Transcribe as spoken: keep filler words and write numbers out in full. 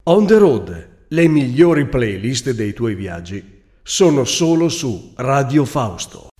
On the Road, le migliori playlist dei tuoi viaggi, sono solo su Radio Fausto.